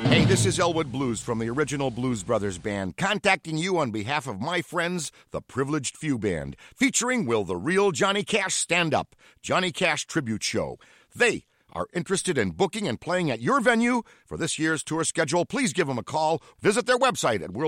Hey, this is Elwood Blues from the original Blues Brothers Band, contacting you on behalf of my friends, the Privileged Few Band, featuring Will the Real Johnny Cash Stand Up, Johnny Cash Tribute Show. They are interested in booking and playing at your venue. For this year's tour schedule, please give them a call. Visit their website at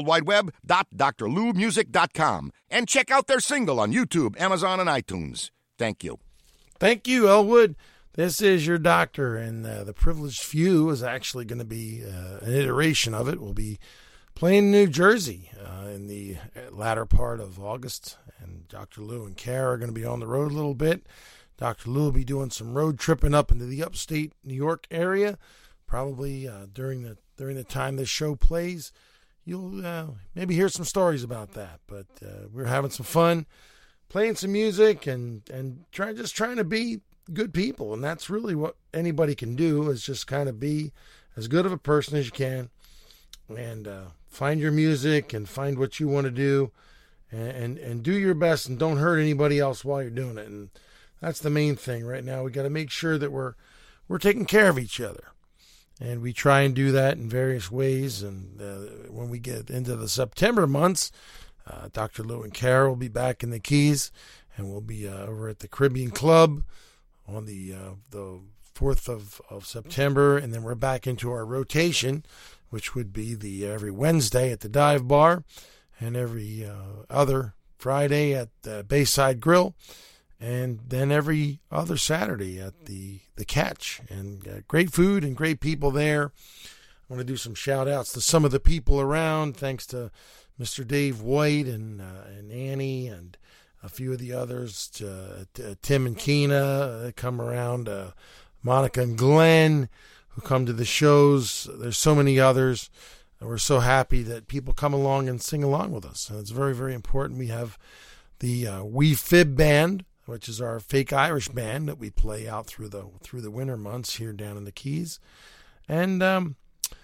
worldwideweb.drloumusic.com and check out their single on YouTube, Amazon, and iTunes. Thank you. Thank you, Elwood. This is your doctor, and the Privileged Few is actually going to be an iteration of it. We'll be playing in New Jersey in the latter part of August, and Dr. Lou and Kara are going to be on the road a little bit. Dr. Lou will be doing some road tripping up into the upstate New York area, probably during the time this show plays. You'll maybe hear some stories about that, but we're having some fun, playing some music, and trying to be good people, and that's really what anybody can do, is just kind of be as good of a person as you can, and find your music and find what you want to do, and do your best, and don't hurt anybody else while you're doing it. And that's the main thing right now. We got to make sure that we're taking care of each other, and we try and do that in various ways. And when we get into the September months, Dr. Lou and Kara will be back in the Keys, and we'll be over at the Caribbean Club on the 4th of September, and then we're back into our rotation, which would be the every Wednesday at the Dive Bar, and every other Friday at the Bayside Grill, and then every other Saturday at the Catch. And great food and great people there. I want to do some shout outs to some of the people around. Thanks to Mr. Dave White and Annie and a few of the others, Tim and Keena come around, Monica and Glenn who come to the shows. There's so many others, and we're so happy that people come along and sing along with us. And it's very, very important. We have the We Fib Band, which is our fake Irish band that we play out through the winter months here down in the Keys. And I'm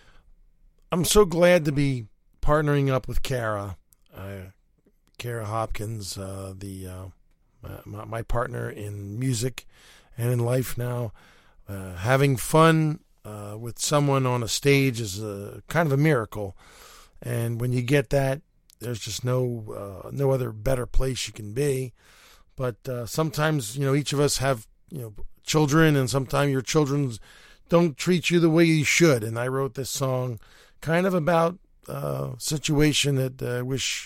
so glad to be partnering up with Kara. Kara Hopkins, my partner in music and in life now. Having fun with someone on a stage is kind of a miracle, and when you get that, there's just no other better place you can be. But sometimes, each of us have children, and sometimes your children don't treat you the way you should. And I wrote this song kind of about a situation that I wish